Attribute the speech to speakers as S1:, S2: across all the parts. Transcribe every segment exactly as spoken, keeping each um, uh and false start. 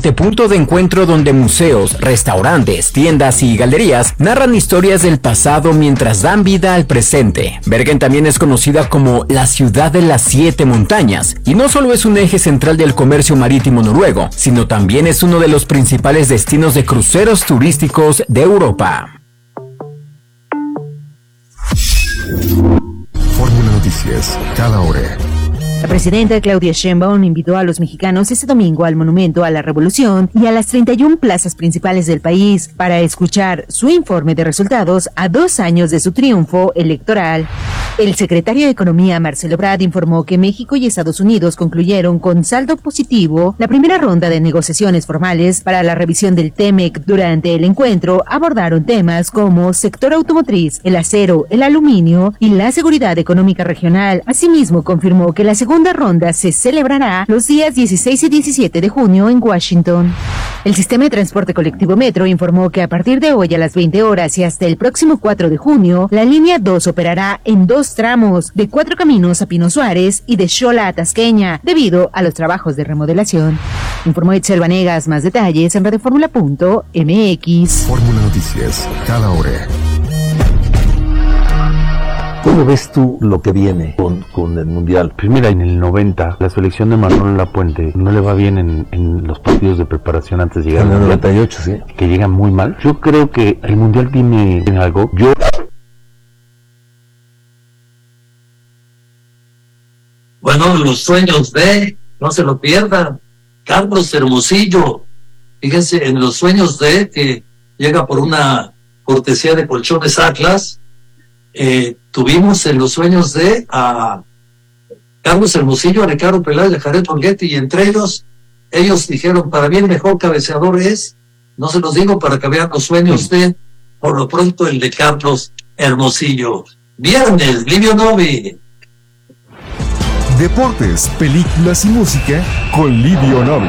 S1: importante punto de encuentro donde museos, restaurantes, tiendas y galerías narran historias del pasado mientras dan vida al presente. Bergen también es conocida como la ciudad de las siete montañas, y no solo es un eje central del comercio marítimo noruego, sino también es uno de los principales destinos de cruceros turísticos de Europa.
S2: Fórmula Noticias, cada hora.
S3: La presidenta Claudia Sheinbaum invitó a los mexicanos este domingo al Monumento a la Revolución y a las treinta y una plazas principales del país para escuchar su informe de resultados a dos años de su triunfo electoral. El secretario de Economía, Marcelo Ebrard, informó que México y Estados Unidos concluyeron con saldo positivo la primera ronda de negociaciones formales para la revisión del TEMEC. Durante el encuentro abordaron temas como sector automotriz, el acero, el aluminio y la seguridad económica regional. Asimismo, confirmó que la segunda ronda se celebrará los días dieciséis y diecisiete de junio en Washington. El sistema de transporte colectivo Metro informó que a partir de hoy a las veinte horas y hasta el próximo cuatro de junio, la línea dos operará en dos tramos, de Cuatro Caminos a Pino Suárez y de Xola a Tasqueña, debido a los trabajos de remodelación. Informó Itzel Vanegas. Más detalles en radioformula punto m x.
S2: Fórmula Noticias, cada hora.
S4: ¿Cómo ves tú lo que viene con, con el Mundial?
S5: Primera, en el noventa, la selección de Manuel Lapuente no le va bien en, en los partidos de preparación antes de llegar
S4: en
S5: al
S4: el
S5: Mundial.
S4: noventa y ocho, sí.
S5: Que llegan muy mal. Yo creo que el Mundial tiene, tiene algo. Yo...
S6: Bueno, los sueños de, no se lo pierdan. Carlos Hermosillo, fíjense, en los sueños de, que llega por una cortesía de Colchones Atlas. Eh, tuvimos en los sueños de a Carlos Hermosillo, a Ricardo Peláez, a Jared Borghetti, y entre ellos, ellos dijeron, para mí el mejor cabeceador es, no se los digo para que vean los sueños de, por lo pronto el de Carlos Hermosillo. Viernes, Livio Novi.
S2: Deportes, películas y música con Livio Novi.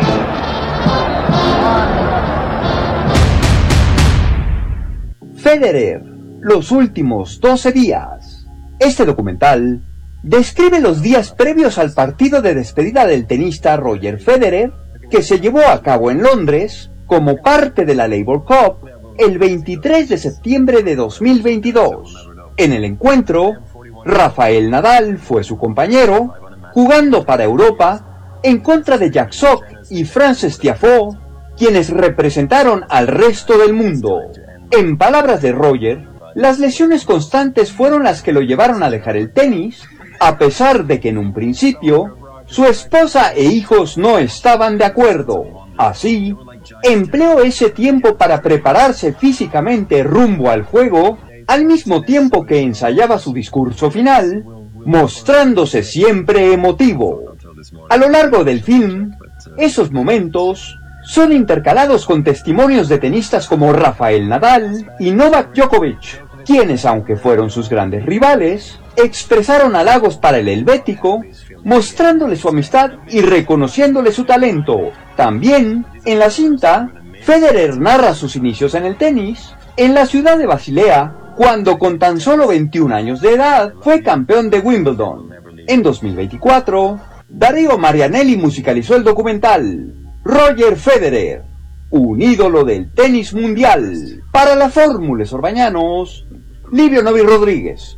S7: Federer, los últimos doce días. Este documental describe los días previos al partido de despedida del tenista Roger Federer, que se llevó a cabo en Londres como parte de la Labour Cup el veintitrés de septiembre de dos mil veintidós. En el encuentro, Rafael Nadal fue su compañero, jugando para Europa en contra de Jack Sock y Frances Tiafoe, quienes representaron al resto del mundo. En palabras de Roger, las lesiones constantes fueron las que lo llevaron a dejar el tenis, a pesar de que en un principio su esposa e hijos no estaban de acuerdo. Así, empleó ese tiempo para prepararse físicamente rumbo al juego, al mismo tiempo que ensayaba su discurso final, mostrándose siempre emotivo. A lo largo del film, esos momentos son intercalados con testimonios de tenistas como Rafael Nadal y Novak Djokovic, quienes, aunque fueron sus grandes rivales, expresaron halagos para el helvético, mostrándole su amistad y reconociéndole su talento. También, en la cinta, Federer narra sus inicios en el tenis en la ciudad de Basilea, cuando con tan solo veintiún años de edad fue campeón de Wimbledon. En dos mil veinticuatro, Darío Marianelli musicalizó el documental Roger Federer, un ídolo del tenis mundial. Para la Fórmula Orbañanos, Livio Novi Rodríguez.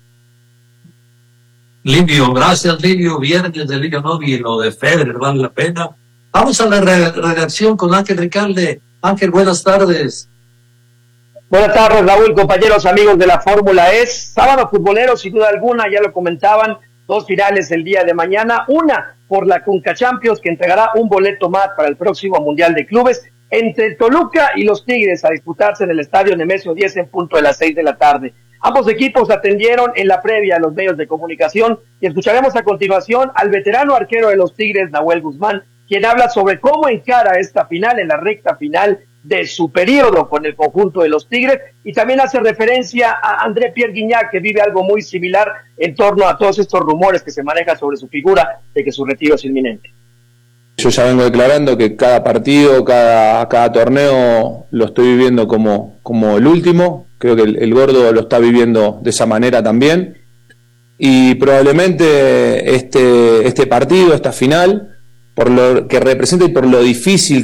S6: Livio, gracias Livio. Viernes de Livio Novi, lo de Federer vale la pena. Vamos a la re- redacción con Ángel Ricalde. Ángel, buenas tardes.
S8: Buenas tardes, Raúl, compañeros, amigos de la Fórmula E. Sábado futbolero, sin duda alguna, ya lo comentaban, dos finales el día de mañana, una por la Conca Champions, que entregará un boleto más para el próximo Mundial de Clubes, entre Toluca y los Tigres, a disputarse en el Estadio Nemesio diez en punto de las seis de la tarde. Ambos equipos atendieron en la previa a los medios de comunicación y escucharemos a continuación al veterano arquero de los Tigres, Nahuel Guzmán, quien habla sobre cómo encara esta final en la recta final de su periodo con el conjunto de los Tigres, y también hace referencia a André Pierre Guignac, que vive algo muy similar en torno a todos estos rumores que se manejan sobre su figura de que su retiro es inminente.
S9: Yo ya vengo declarando que cada partido, cada, cada torneo lo estoy viviendo como, como el último. Creo que el, el gordo lo está viviendo de esa manera también, y probablemente este, este partido, esta final, por lo que representa y por lo difícil